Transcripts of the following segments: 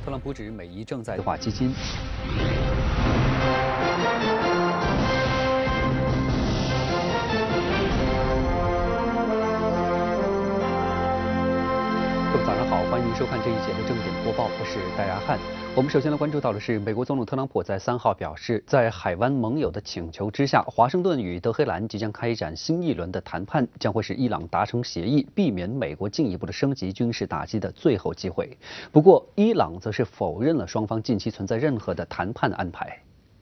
特朗普指美伊正在对话基金。各位早上好，欢迎收看这一节的正点播报，我是戴亚汉。我们首先来关注到的是，美国总统特朗普在3号表示，在海湾盟友的请求之下，华盛顿与德黑兰即将开展新一轮的谈判，将会使伊朗达成协议，避免美国进一步的升级军事打击的最后机会。不过，伊朗则是否认了双方近期存在任何的谈判安排。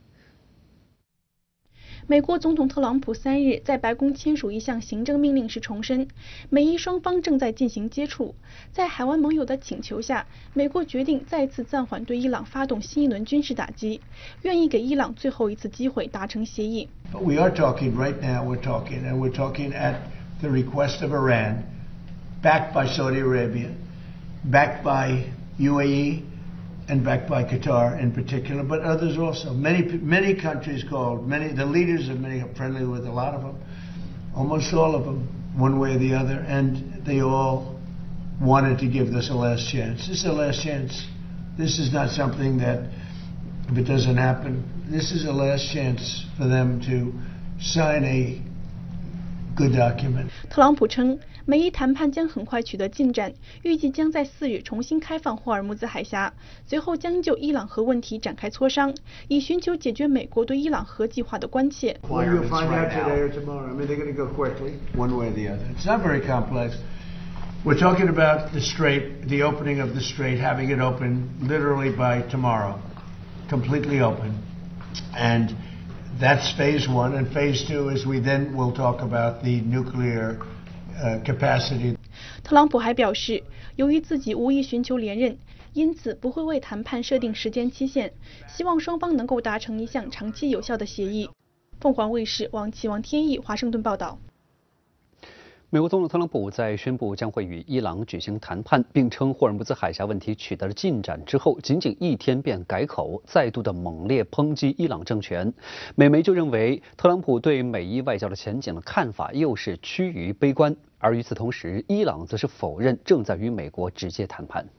美国总统特朗普3日在白宫签署一项行政命令时重申，美伊双方正在进行接触。在海湾盟友的请求下，美国决定再次暂缓对伊朗发动新一轮军事打击，愿意给伊朗最后一次机会达成协议。 We are talking right now. We're talking at the request of Iran, backed by Saudi Arabia, backed by UAE.And backed by Qatar in particular, but others also. Many countries called. The leaders of many are friendly with a lot of them, almost all of them, one way or the other, and they all wanted to give this a last chance. This is a last chance. This is not something that, if it doesn't happen, this is a last chance for them to sign a good document. 特朗普称，美伊谈判将很快取得进展，预计将在4日重新开放霍尔木兹海峡，随后将就伊朗核问题展开磋商，以寻求解决美国对伊朗核计划的关切。 Well, you'll find out today or tomorrow. I mean, they're going to go quickly, one way or the other. It's not very complex. We're talking about the strait, the opening of the strait, having it open literally by tomorrow, completely open, and that's phase 1. And phase 2 is we then will talk about the nuclear.capacity. 特朗普还表示，由于自己无意寻求连任，因此不会为谈判设定时间期限，希望双方能够达成一项长期有效的协议。凤凰卫视王天意华盛顿报道。 美国总统特朗普在宣布将会与伊朗举行谈判，并称霍尔木兹海峡问题取得了进展之后，仅1天便改口，再度的猛烈抨击伊朗政权。美媒就认为，特朗普对美伊外交的前景的看法又是趋于悲观，而与此同时，伊朗则是否认正在与美国直接谈判。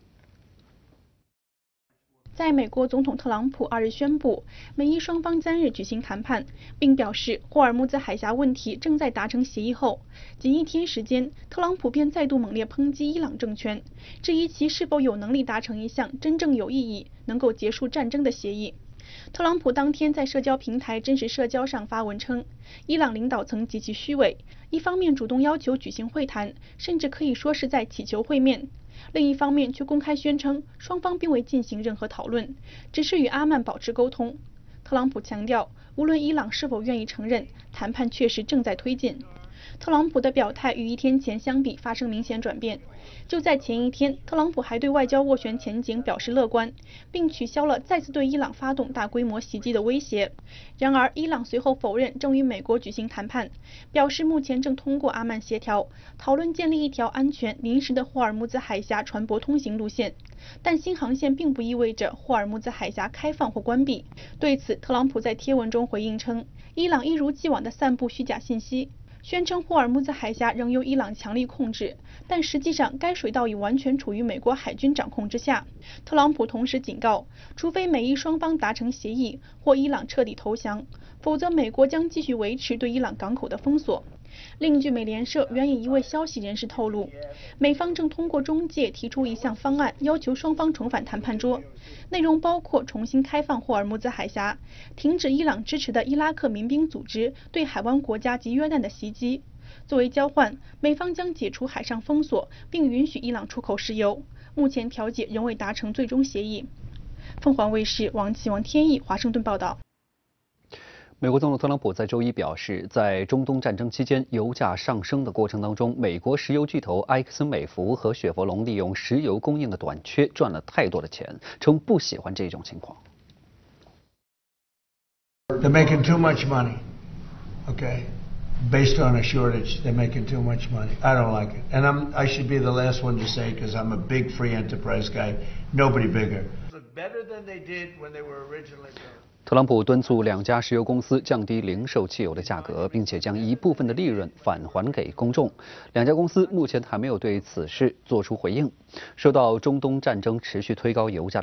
在美国总统特朗普2日宣布美伊双方3日举行谈判，并表示霍尔木兹海峡问题正在达成协议后，仅1天时间，特朗普便再度猛烈抨击伊朗政权，质疑其是否有能力达成一项真正有意义、能够结束战争的协议。特朗普当天在社交平台真实社交上发文称，伊朗领导层极其虚伪，一方面主动要求举行会谈，甚至可以说是在祈求会面，另一方面却公开宣称双方并未进行任何讨论，只是与阿曼保持沟通。特朗普强调，无论伊朗是否愿意承认，谈判确实正在推进。特朗普的表态与1天前相比发生明显转变。就在前1天，特朗普还对外交斡旋前景表示乐观，并取消了再次对伊朗发动大规模袭击的威胁。然而，伊朗随后否认正与美国举行谈判，表示目前正通过阿曼协调，讨论建立一条安全、临时的霍尔木兹海峡船舶通行路线。但新航线并不意味着霍尔木兹海峡开放或关闭。对此，特朗普在贴文中回应称，伊朗一如既往地散布虚假信息，宣称霍尔木兹海峡仍由伊朗强力控制，但实际上该水道已完全处于美国海军掌控之下。特朗普同时警告，除非美伊双方达成协议或伊朗彻底投降，否则美国将继续维持对伊朗港口的封锁。另据美联社援引一位消息人士透露，美方正通过中介提出一项方案，要求双方重返谈判桌，内容包括重新开放霍尔木兹海峡，停止伊朗支持的伊拉克民兵组织对海湾国家及约旦的袭击。作为交换，美方将解除海上封锁，并允许伊朗出口石油。目前调解仍未达成最终协议。凤凰卫视王天意华盛顿报道。 美国总统特朗普在周一表示，在中东战争期间油价上升的过程当中，美国石油巨头埃克森美孚和雪佛龙利用石油供应的短缺赚了太多的钱，称不喜欢这种情况。 They're making too much money, okay? Based on a shortage, they're making too much money. I don't like it, and I should be the last one to say because I'm a big free enterprise guy. Nobody bigger. Look better than they did when they were originally built. 特朗普敦促2家石油公司降低零售汽油的价格，并且将一部分的利润返还给公众。2家公司目前还没有对此事做出回应。受到中东战争持续推高油价的